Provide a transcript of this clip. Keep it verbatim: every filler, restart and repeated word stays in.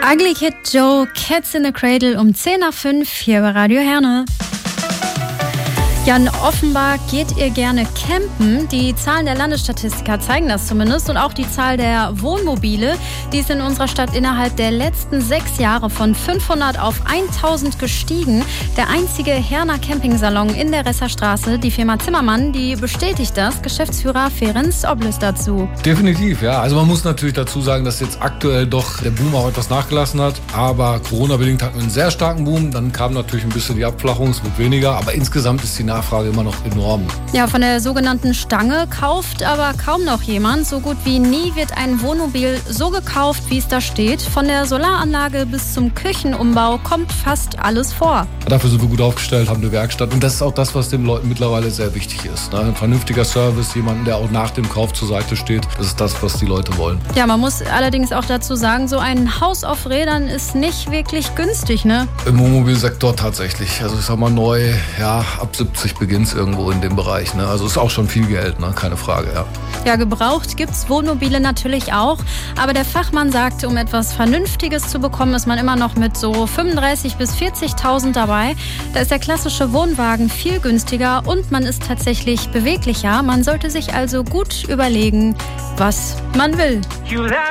Ugly Kid Joe, Cats in the Cradle um zehn nach fünf hier bei Radio Herne. Ja, offenbar geht ihr gerne campen. Die Zahlen der Landesstatistiker zeigen das zumindest. Und auch die Zahl der Wohnmobile, die ist in unserer Stadt innerhalb der letzten sechs Jahre von fünfhundert auf tausend gestiegen. Der einzige Herner Campingsalon in der Resserstraße, die Firma Zimmermann, die bestätigt das. Geschäftsführer Ferenc Obles dazu. Definitiv, ja. Also man muss natürlich dazu sagen, dass jetzt aktuell doch der Boom auch etwas nachgelassen hat. Aber Corona-bedingt hatten wir einen sehr starken Boom. Dann kam natürlich ein bisschen die Abflachung, es wird weniger. Aber insgesamt ist die Nachfrage immer noch enorm. Ja, von der sogenannten Stange kauft aber kaum noch jemand. So gut wie nie wird ein Wohnmobil so gekauft, wie es da steht. Von der Solaranlage bis zum Küchenumbau kommt fast alles vor. Dafür sind wir gut aufgestellt, haben eine Werkstatt. Und das ist auch das, was den Leuten mittlerweile sehr wichtig ist. Ein vernünftiger Service, jemanden, der auch nach dem Kauf zur Seite steht. Das ist das, was die Leute wollen. Ja, man muss allerdings auch dazu sagen, so ein Haus auf Rädern ist nicht wirklich günstig, ne? Im Wohnmobilsektor tatsächlich. Also ich sag mal neu, ja, ab siebzig beginnt es irgendwo in dem Bereich. Ne? Also ist auch schon viel Geld, ne? Keine Frage, ja. Ja, gebraucht gibt's Wohnmobile natürlich auch. Aber der Fachmann sagt, um etwas Vernünftiges zu bekommen, ist man immer noch mit so fünfunddreißigtausend bis vierzigtausend dabei. Da ist der klassische Wohnwagen viel günstiger und man ist tatsächlich beweglicher. Man sollte sich also gut überlegen, was man will.